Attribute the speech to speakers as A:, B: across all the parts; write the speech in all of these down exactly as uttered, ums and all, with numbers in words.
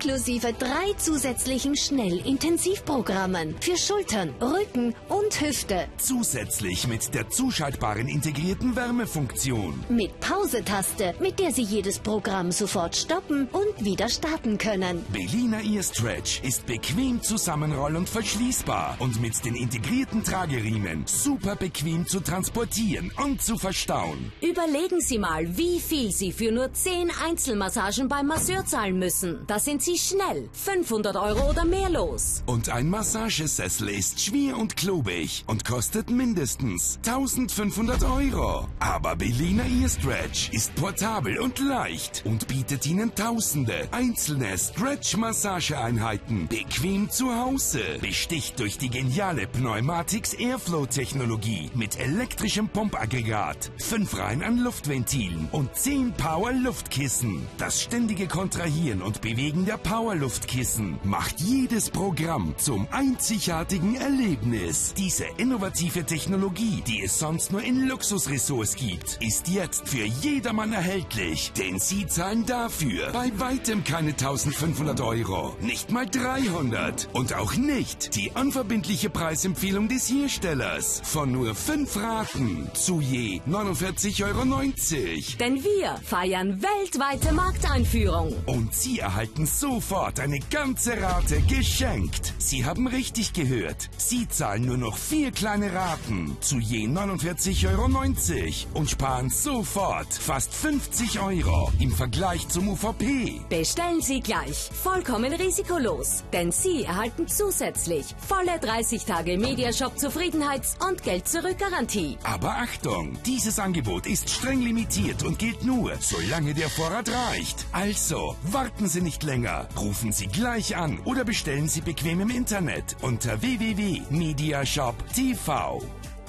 A: inklusive drei zusätzlichen Schnell-Intensivprogrammen für Schultern, Rücken und Hüfte.
B: Zusätzlich mit der zuschaltbaren integrierten Wärmefunktion.
A: Mit Pause-Taste, mit der Sie jedes Programm sofort stoppen und wieder starten können.
B: Belina Ear Stretch ist bequem zusammenroll- und verschließbar und mit den integrierten Trageriemen super bequem zu transportieren und zu verstauen.
C: Überlegen Sie mal, wie viel Sie für nur zehn Einzelmassagen beim Masseur zahlen müssen. Da sind Sie schnell fünfhundert Euro oder mehr los.
B: Und ein Massagesessel ist schwer und klobig und kostet mindestens eintausendfünfhundert Euro. Aber Belina Ear Stretch ist portabel und leicht und bietet Ihnen tausende einzelne Stretch-Massageeinheiten bequem zu Hause. Besticht durch die geniale Pneumatics Airflow-Technologie mit elektrischem Pumpaggregat, fünf Reihen an Luftventilen und zehn Power-Luftkissen. Das ständige Kontrahieren und Bewegen der Power-Luftkissen macht jedes Programm zum einzigartigen Erlebnis. Diese innovative Technologie, die es sonst nur in Luxusressorts gibt, ist jetzt für jedermann erhältlich, denn Sie zahlen dafür bei weitem keine eintausendfünfhundert Euro, nicht mal dreihundert und auch nicht die unverbindliche Preisempfehlung des Herstellers von nur fünf Raten zu je neunundvierzig Euro neunzig.
C: Denn wir feiern weltweite Markteinführung.
B: Und Sie erhalten sofort eine ganze Rate geschenkt. Sie haben richtig gehört. Sie zahlen nur noch vier kleine Raten zu je neunundvierzig Euro neunzig und sparen sofort fast fünfzig Euro im Vergleich zum U V P.
C: Bestellen Sie gleich, vollkommen risikolos, denn Sie erhalten zusätzlich volle dreißig Tage Mediashop Zufriedenheits- und Geld-Zurück-Garantie.
B: Aber Achtung, dieses Angebot ist streng limitiert und gilt nur, solange der Vorrat reicht. Also, warten Sie nicht länger, rufen Sie gleich an oder bestellen Sie bequem im Internet unter w w w punkt mediashop punkt t v.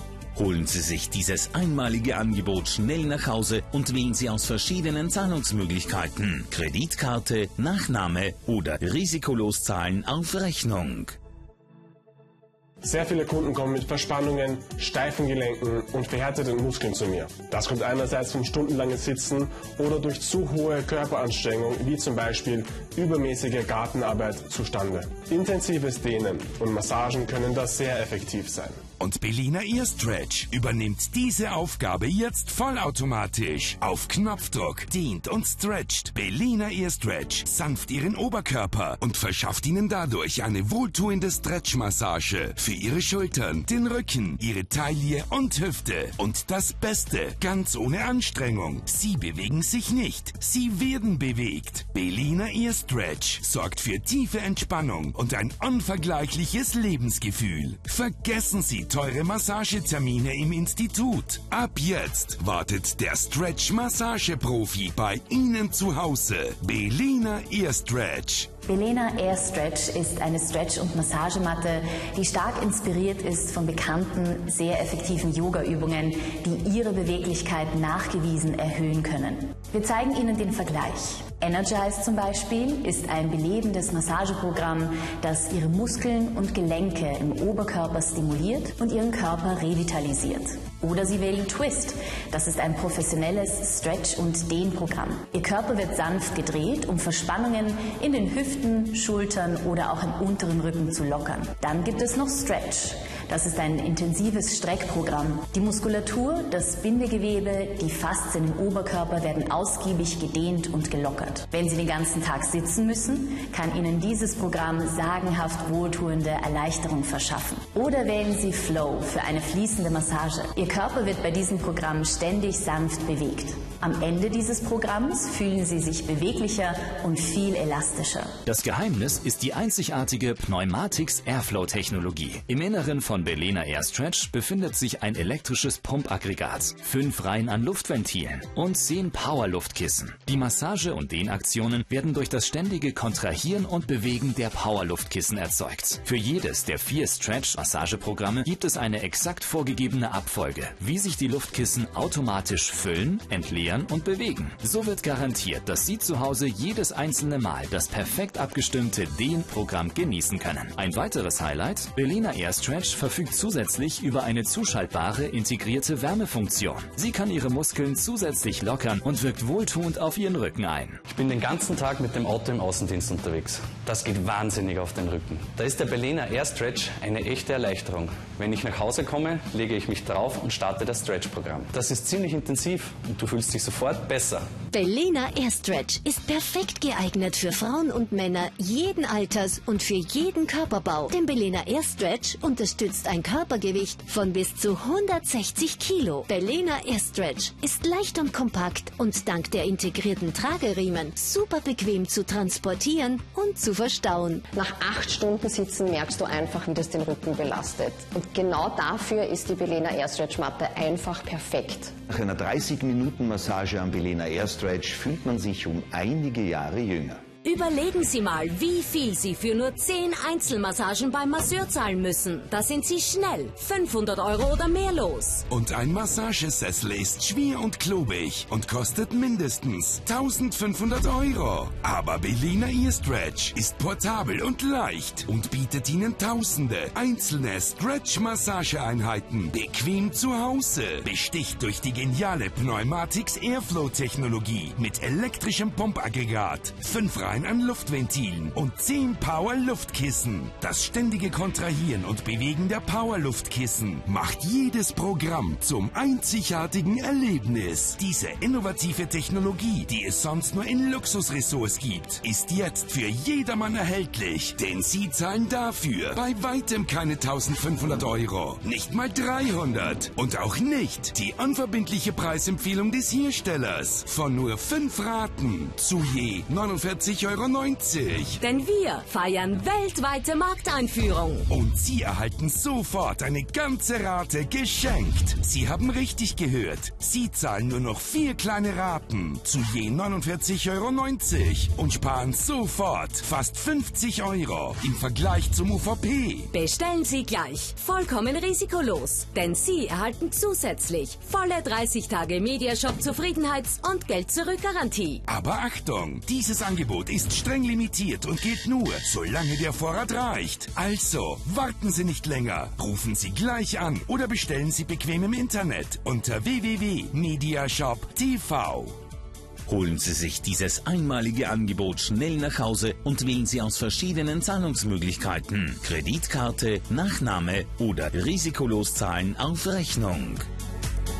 D: Holen Sie sich dieses einmalige Angebot schnell nach Hause und wählen Sie aus verschiedenen Zahlungsmöglichkeiten. Kreditkarte, Nachnahme oder risikolos zahlen auf Rechnung.
E: Sehr viele Kunden kommen mit Verspannungen, steifen Gelenken und verhärteten Muskeln zu mir. Das kommt einerseits vom stundenlangen Sitzen oder durch zu hohe Körperanstrengung, wie zum Beispiel übermäßige Gartenarbeit, zustande. Intensives Dehnen und Massagen können da sehr effektiv sein.
B: Und Belina Ear Stretch übernimmt diese Aufgabe jetzt vollautomatisch. Auf Knopfdruck dehnt und stretcht Belina Ear Stretch sanft Ihren Oberkörper und verschafft Ihnen dadurch eine wohltuende Stretchmassage für Ihre Schultern, den Rücken, Ihre Taille und Hüfte. Und das Beste, ganz ohne Anstrengung. Sie bewegen sich nicht, Sie werden bewegt. Belina Ear Stretch sorgt für tiefe Entspannung und ein unvergleichliches Lebensgefühl. Vergessen Sie teure Massagetermine im Institut. Ab jetzt wartet der Stretch-Massageprofi bei Ihnen zu Hause. Belina Ear Stretch.
F: Belina Ear Stretch ist eine Stretch- und Massagematte, die stark inspiriert ist von bekannten, sehr effektiven Yoga-Übungen, die Ihre Beweglichkeit nachgewiesen erhöhen können. Wir zeigen Ihnen den Vergleich. Energize zum Beispiel ist ein belebendes Massageprogramm, das Ihre Muskeln und Gelenke im Oberkörper stimuliert und Ihren Körper revitalisiert. Oder Sie wählen Twist. Das ist ein professionelles Stretch- und Dehnprogramm. Ihr Körper wird sanft gedreht, um Verspannungen in den Hüften, Schultern oder auch im unteren Rücken zu lockern. Dann gibt es noch Stretch. Das ist ein intensives Streckprogramm. Die Muskulatur, das Bindegewebe, die Faszien im Oberkörper werden ausgiebig gedehnt und gelockert. Wenn Sie den ganzen Tag sitzen müssen, kann Ihnen dieses Programm sagenhaft wohltuende Erleichterung verschaffen. Oder wählen Sie Flow für eine fließende Massage. Ihr Körper wird bei diesem Programm ständig sanft bewegt. Am Ende dieses Programms fühlen Sie sich beweglicher und viel elastischer.
D: Das Geheimnis ist die einzigartige Pneumatics Airflow-Technologie. Im Inneren von Belina Ear Stretch befindet sich ein elektrisches Pumpaggregat, fünf Reihen an Luftventilen und zehn Powerluftkissen. Die Massage- und Dehnaktionen werden durch das ständige Kontrahieren und Bewegen der Powerluftkissen erzeugt. Für jedes der vier Stretch-Massageprogramme gibt es eine exakt vorgegebene Abfolge, wie sich die Luftkissen automatisch füllen, entleeren ernähren und bewegen. So wird garantiert, dass Sie zu Hause jedes einzelne Mal das perfekt abgestimmte Dehnprogramm genießen können. Ein weiteres Highlight: Belena AirStretch verfügt zusätzlich über eine zuschaltbare integrierte Wärmefunktion. Sie kann Ihre Muskeln zusätzlich lockern und wirkt wohltuend auf Ihren Rücken ein.
G: Ich bin den ganzen Tag mit dem Auto im Außendienst unterwegs. Das geht wahnsinnig auf den Rücken. Da ist der Belena AirStretch eine echte Erleichterung. Wenn ich nach Hause komme, lege ich mich drauf und starte das Stretch-Programm. Das ist ziemlich intensiv und du fühlst dich sofort besser.
A: Belena AirStretch ist perfekt geeignet für Frauen und Männer jeden Alters und für jeden Körperbau. Denn Belena AirStretch unterstützt ein Körpergewicht von bis zu hundertsechzig Kilo. Belena AirStretch ist leicht und kompakt und dank der integrierten Trageriemen super bequem zu transportieren und zu verstauen.
H: Nach acht Stunden Sitzen merkst du einfach, wie das den Rücken belastet. Und genau dafür ist die Belena AirStretch Matte einfach perfekt.
I: Nach einer dreißig Minuten Massage am Belena AirStretch fühlt man sich um einige Jahre jünger.
C: Überlegen Sie mal, wie viel Sie für nur zehn Einzelmassagen beim Masseur zahlen müssen. Da sind Sie schnell fünfhundert Euro oder mehr los.
B: Und ein Massagesessel ist schwer und klobig und kostet mindestens eintausendfünfhundert Euro. Aber Belena AirStretch ist portabel und leicht und bietet Ihnen tausende einzelne Stretch-Massageeinheiten bequem zu Hause. Besticht durch die geniale Pneumatics Airflow-Technologie mit elektrischem Pumpaggregat, fünf Reihen an Luftventilen und zehn Power-Luftkissen. Das ständige Kontrahieren und Bewegen der Power-Luftkissen macht jedes Programm zum einzigartigen Erlebnis. Diese innovative Technologie, die es sonst nur in Luxusressorts gibt, ist jetzt für jedermann erhältlich. Denn Sie zahlen dafür bei weitem keine eintausendfünfhundert Euro, nicht mal dreihundert und auch nicht die unverbindliche Preisempfehlung des Herstellers von nur fünf Raten zu je neunundvierzig Euro neunzig.
C: Denn wir feiern weltweite Markteinführung.
B: Und Sie erhalten sofort eine ganze Rate geschenkt. Sie haben richtig gehört. Sie zahlen nur noch vier kleine Raten zu je neunundvierzig Euro neunzig und sparen sofort fast fünfzig Euro im Vergleich zum U V P.
C: Bestellen Sie gleich, vollkommen risikolos. Denn Sie erhalten zusätzlich volle dreißig Tage Mediashop Zufriedenheits- und Geld-Zurück-Garantie.
B: Aber Achtung, dieses Angebot ist streng limitiert und gilt nur, solange der Vorrat reicht. Also, warten Sie nicht länger. Rufen Sie gleich an oder bestellen Sie bequem im Internet unter w w w punkt mediashop punkt t v.
J: Holen Sie sich dieses einmalige Angebot schnell nach Hause und wählen Sie aus verschiedenen Zahlungsmöglichkeiten: Kreditkarte, Nachname oder risikolos zahlen auf Rechnung.